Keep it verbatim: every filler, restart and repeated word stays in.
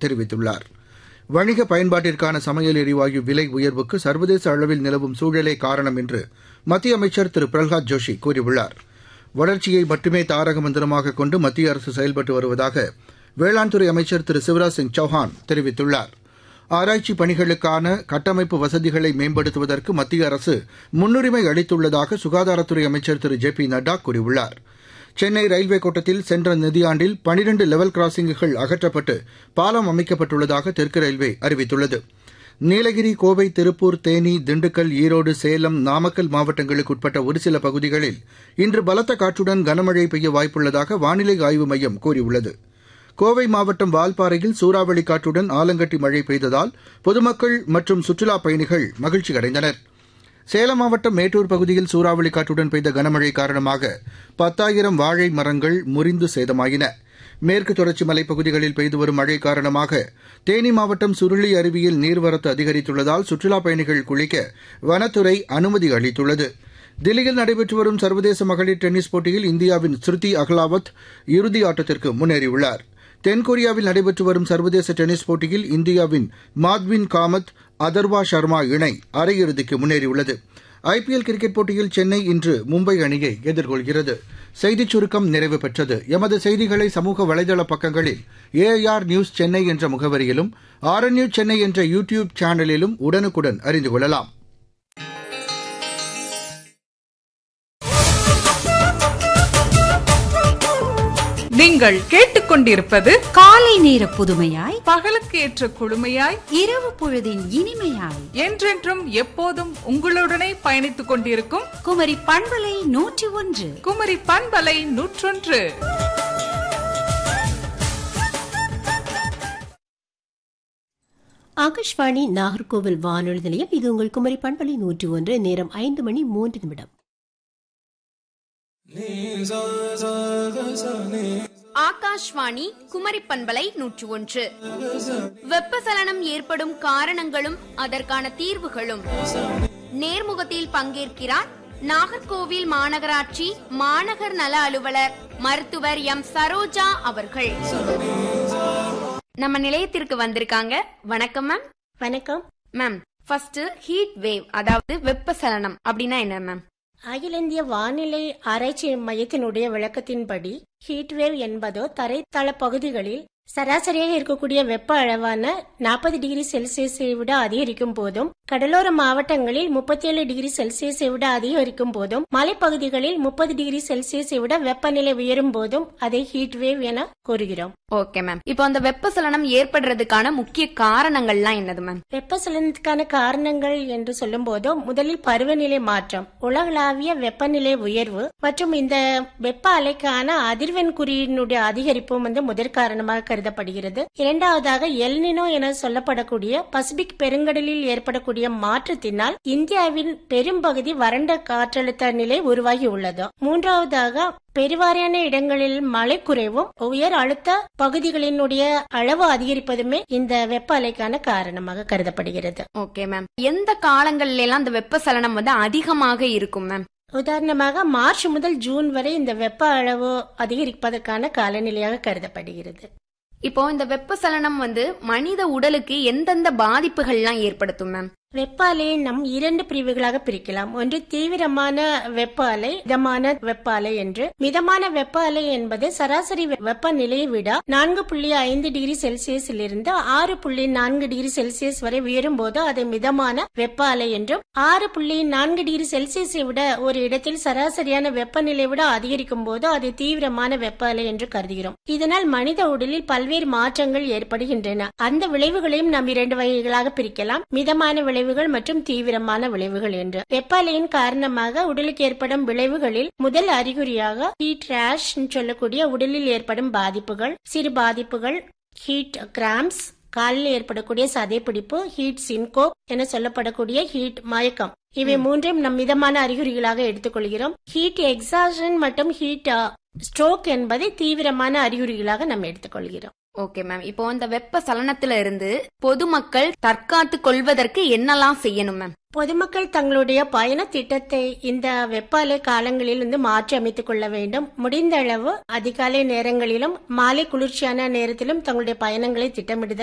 தெரிவித்துள்ளார். வணிக பயன்பாட்டிற்கான சமையல் எரிவாயு விலை உயர்வுக்கு சர்வதேச அளவில் நிலவும் சூழலே காரணம் என்று மத்திய அமைச்சர் திரு பிரகலாத் ஜோஷி கூறியுள்ளார். வளர்ச்சியை மட்டுமே தாரக மந்திரமாக கொண்டு மத்திய அரசு செயல்பட்டு வருவதாக வேளாண் துறை அமைச்சர் திரு சிவராஜ் சிங் சௌஹான் தெரிவித்துள்ளார். ஆராய்ச்சி பணிகளுக்கான கட்டமைப்பு வசதிகளை மேம்படுத்துவதற்கு மத்திய அரசு முன்னுரிமை அளித்துள்ளதாக சுகாதாரத்துறை அமைச்சர் திரு ஜே பி நட்டா கூறியுள்ளார். சென்னை ரயில்வே கோட்டத்தில் சென்ற நிதியாண்டில் பனிரண்டு லெவல் கிராசிங்குகள் அகற்றப்பட்டு பாலம் அமைக்கப்பட்டுள்ளதாக தெற்கு ரயில்வே அறிவித்துள்ளது. நீலகிரி, கோவை, திருப்பூர், தேனி, திண்டுக்கல், ஈரோடு, சேலம், நாமக்கல் மாவட்டங்களுக்கு உட்பட்ட ஒருசில பகுதிகளில் இன்று பலத்த காற்றுடன் கனமழை பெய்ய வாய்ப்புள்ளதாக வானிலை ஆய்வு மையம் கூறியுள்ளது. கோவை மாவட்டம் வால்பாறையில் சூறாவளி காற்றுடன் ஆலங்கட்டி மழை பெய்ததால் பொதுமக்கள் மற்றும் சுற்றுலாப் பயணிகள் மகிழ்ச்சி அடைந்தனர். சேலம் மாவட்டம் மேட்டூர் பகுதியில் சூறாவளி காற்றுடன் பெய்த கனமழை காரணமாக பத்தாயிரம் வாழை மரங்கள் முறிந்து சேதமாயின. மேற்கு தொடர்ச்சி மலைப்பகுதிகளில் பெய்து வரும் மழை காரணமாக தேனி மாவட்டம் சுருளி அருவியில் நீர்வரத்து அதிகரித்துள்ளதால் சுற்றுலாப் பயணிகள் குளிக்க வனத்துறை அனுமதி அளித்துள்ளது. தில்லியில் நடைபெற்று வரும் சர்வதேச மகளிர் டென்னிஸ் போட்டியில் இந்தியாவின் ஸ்ருதி அகலாவத் இறுதி ஆட்டத்திற்கு முன்னேறியுள்ளார். தென்கொரியாவில் நடைபெற்று வரும் சர்வதேச டென்னிஸ் போட்டியில் இந்தியாவின் மாத்வின் காமத், அதர்வா சர்மா இணை அரையிறுதிக்கு முன்னேறியுள்ளது. ஐபிஎல் கிரிக்கெட் போட்டியில் சென்னை இன்று மும்பை அணியை எதிர்கொள்கிறது. செய்திச் சுருக்கம் நிறைவு பெற்றது. எமது செய்திகளை சமூக வலைதள பக்கங்களில் ஏஐஆர் நியூஸ் சென்னை என்ற முகவரியிலும் ஆர்என்யூ சென்னை என்ற யூ டியூப் சேனலிலும் உடனுக்குடன் அறிந்து கொள்ளலாம். நீங்கள் கேட்டுக்கொண்டிருப்பது காலை நேர புதுமையாய், பகலுக்கு ஏற்ற குழுமையாய், இரவு பொழுதின் இனிமையாய், என்றென்றும் எப்போதும் உங்களுடனே பயணித்துக் கொண்டிருக்கும் குமரி பண்பலை நூற்றி ஒன்று. குமரி பண்பலை நூற்றொன்று. ஆகாஷ்வாணி நாகர்கோவில் வானொலி நிலையம். இது உங்கள் குமரி பண்பலை நூற்றி ஒன்று. நேரம் ஐந்து மணி மூன்று நிமிடம். ஆகாஷ்வாணி குமரி பண்பலை நூற்று ஒன்று. வெப்பசலனம் ஏற்படும் காரணங்களும் அதற்கான தீர்வுகளும் நேர்முகத்தில் பங்கேற்கிறார் நாகர்கோவில் மாநகராட்சி மாநகர் நல அலுவலர் மருத்துவர் எம் சரோஜா அவர்கள். நம்ம நிலையத்திற்கு வந்திருக்காங்க. வணக்கம் மேம். வணக்கம் மேம். ஃபர்ஸ்ட் ஹீட் வேவ், அதாவது வெப்பசலனம் அப்படின்னா என்ன மேம்? அகில இந்திய வானிலை ஆராய்ச்சி மையத்தினுடைய விளக்கத்தின்படி ஹீட்வேவ் என்பதோ தரைத்தள பகுதிகளில் சராசரியாக இருக்கக்கூடிய வெப்ப அளவான நாற்பது டிகிரி செல்சியஸை விட அதிகரிக்கும் போதும், கடலோர மாவட்டங்களில் முப்பத்தி ஏழு டிகிரி செல்சியஸை விட அதிகரிக்கும் போதும், மலைப்பகுதிகளில் முப்பது டிகிரி செல்சியஸை விட வெப்பநிலை உயரும் போதும் அதை ஹீட் வேவ் என கூறுகிறோம். Okay ma'am. இப்போ அந்த வெப்பசலனம் ஏற்படுறதுக்கான முக்கிய காரணங்கள்லாம் என்னது மேம்? வெப்பசலனத்துக்கான காரணங்கள் என்று சொல்லும் போது முதலில் பருவநிலை மாற்றம், உலகளாவிய வெப்பநிலை உயர்வு மற்றும் இந்த வெப்ப அலைக்கான அதிர்வெண் குறியினுடைய அதிகரிப்பும் வந்து முதற் காரணமாக கருதப்படுகிறது. இரண்டாவதாக எல்னினோ என சொல்லப்படக்கூடிய பசிபிக் பெருங்கடலில் ஏற்படக்கூடிய மாற்றத்தினால் இந்தியாவின் பெரும்பகுதி வறண்ட காற்றழுத்த நிலை உருவாகி உள்ளது. மூன்றாவதாக பெருவாரியான இடங்களில் மழை குறைவும் உயர் அழுத்த பகுதிகளினுடைய அளவு அதிகரிப்பதுமே இந்த வெப்ப அலைக்கான காரணமாக கருதப்படுகிறது. Okay ma'am. எந்த காலங்களில எல்லாம் இந்த வெப்பசலனம் வந்து அதிகமாக இருக்கும் மேம்? உதாரணமாக மார்ச் முதல் ஜூன் வரை இந்த வெப்ப அளவு அதிகரிப்பதற்கான காலநிலையாக கருதப்படுகிறது. இப்போ இந்த வெப்பசலனம் வந்து மனித உடலுக்கு எந்தெந்த பாதிப்புகள்லாம் ஏற்படுத்தும் மேம்? வெப்ப அலையை நம் இரண்டு பிரிவுகளாக பிரிக்கலாம். ஒன்று தீவிரமான வெப்ப அலை, மிதமான வெப்ப அலை என்று. மிதமான வெப்ப அலை என்பது சராசரி வெப்ப நிலையை விட நான்கு புள்ளி ஐந்து டிகிரி செல்சியஸில் இருந்து ஆறு புள்ளி நான்கு டிகிரி செல்சியஸ் வரை உயரும் போது அது மிதமான வெப்ப அலை என்றும், ஆறு புள்ளி நான்கு டிகிரி செல்சியஸை விட ஒரு இடத்தில் சராசரியான வெப்பநிலை விட அதிகரிக்கும் போது அது தீவிரமான வெப்ப அலை என்று கருதுகிறோம். இதனால் மனித உடலில் பல்வேறு மாற்றங்கள் ஏற்படுகின்றன. அந்த விளைவுகளையும் நாம் இரண்டு வகைகளாக பிரிக்கலாம். மிதமான விளைவு மற்றும் தீவிரமான விளைவுகள் என்று. வெப்ப அலையின் காரணமாக உடலுக்கு ஏற்படும் விளைவுகளில் முதல் அறிகுறியாக ஹீட் ரேஷ் சொல்லக்கூடிய உடலில் ஏற்படும் பாதிப்புகள், சிறு பாதிப்புகள், ஹீட் கிராம்ஸ், காலில் ஏற்படக்கூடிய சதைப்பிடிப்பு, ஹீட் சின்கோப் என சொல்லப்படக்கூடிய ஹீட் மயக்கம், இவை மூன்றையும் நம் மிதமான அறிகுறிகளாக எடுத்துக்கொள்கிறோம். ஹீட் எக்ஸாஷன் மற்றும் ஹீட் ஸ்ட்ரோக் என்பதை தீவிரமான அறிகுறிகளாக நாம் எடுத்துக்கொள்கிறோம். Okay ma'am. இப்போ இந்த வெப்ப சலனத்துல இருந்து பொதுமக்கள் தற்காத்து கொள்வதற்கு என்னெல்லாம் செய்யணும் மேம்? பொதுமக்கள் தங்களுடைய பயண திட்டத்தை இந்த வெப்ப அலை காலங்களில் வந்து மாற்றி அமைத்துக் கொள்ள வேண்டும். முடிந்த அளவு அதிகாலை நேரங்களிலும் மாலை குளிர்ச்சியான நேரத்திலும் தங்களுடைய பயணங்களை திட்டமிடுதல்